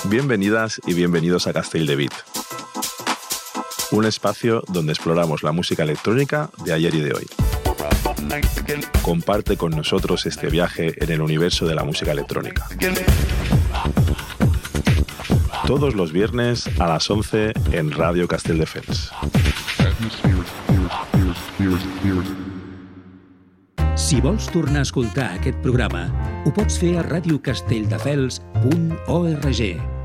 Bienvenidas y bienvenidos a Castell de Beat, un espacio donde exploramos la música electrónica de ayer y de hoy. Comparte con nosotros este viaje en el universo de la música electrónica. Todos los viernes a las 11 en Radio Castelldefels. Si vols tornar a escoltar aquest programa, ho pots fer a radiocastelldefels.org.